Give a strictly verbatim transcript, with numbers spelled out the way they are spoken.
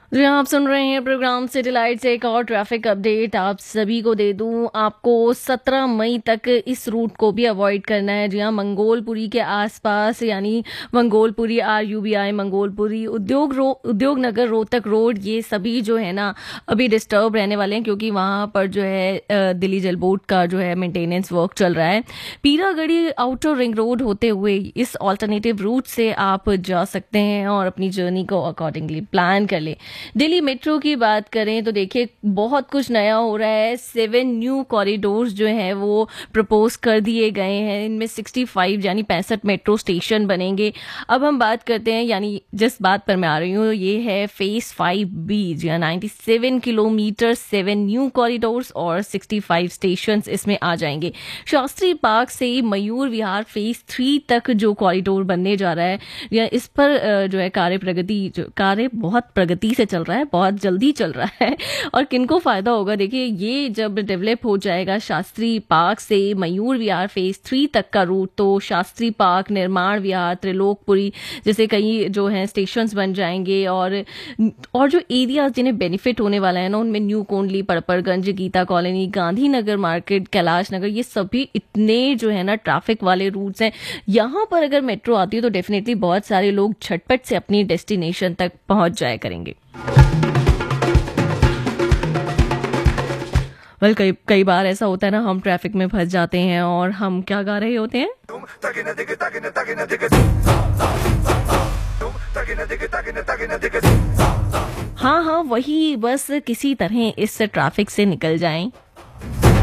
जी हाँ, आप सुन रहे हैं प्रोग्राम सिटी लाइट से। एक और ट्रैफिक अपडेट आप सभी को दे दूं, आपको सत्रह मई तक इस रूट को भी अवॉइड करना है। जी हाँ, मंगोलपुरी के आसपास यानी Mangolpuri, are you B I Mangolpuri, उद्योग रो उद्योग नगर, रोहतक रोड, ये सभी जो है ना अभी डिस्टर्ब रहने वाले हैं क्योंकि वहाँ पर जो है अ, दिल्ली जल बोर्ड का जो है मेंटेनेंस वर्क चल रहा है। पीरागढ़ी आउटर रिंग रोड होते हुए इस ऑल्टरनेटिव रूट से आप जा सकते हैं और अपनी जर्नी को अकॉर्डिंगली प्लान कर ले। दिल्ली मेट्रो की बात करें तो देखिए बहुत कुछ नया हो रहा है। सेवन न्यू कॉरिडोर्स जो हैं वो प्रपोज कर दिए गए हैं। इनमें सिक्सटी फाइव यानी पैंसठ मेट्रो स्टेशन बनेंगे। अब हम बात करते हैं, यानी जिस बात पर मैं आ रही हूँ ये है फेज फाइव बी, जो ninety seven kilometre, seven new corridors और सिक्सटी फाइव स्टेशन इसमें आ जाएंगे। शास्त्री पार्क से मयूर विहार फेज थ्री तक जो कॉरिडोर बनने जा रहा है, या इस पर अ, जो है कार्य प्रगति जो कार्य बहुत प्रगति से चल रहा है, बहुत जल्दी चल रहा है। और किनको फायदा होगा, देखिए ये जब डेवलप हो जाएगा शास्त्री पार्क से मयूर विहार फेज थ्री तक का रूट, तो शास्त्री पार्क, निर्माण विहार, त्रिलोकपुरी जैसे कई जो है स्टेशंस बन जाएंगे। और और जो एरियाज जिन्हें बेनिफिट होने वाला है ना, उनमें new Kondli, Patparganj, Gita colony, Gandhinagar market, Kailash Nagar, ये सभी इतने जो है ना ट्रैफिक वाले रूट्स हैं। यहाँ पर अगर मेट्रो आती है तो डेफिनेटली बहुत सारे लोग झटपट से अपनी डेस्टिनेशन तक पहुंच जाया करेंगे। वेल कई कई बार ऐसा होता है ना, हम ट्रैफिक में फंस जाते हैं और हम क्या गा रहे होते हैं। हाँ हाँ, वही, बस किसी तरह इस ट्रैफिक से निकल जाएं।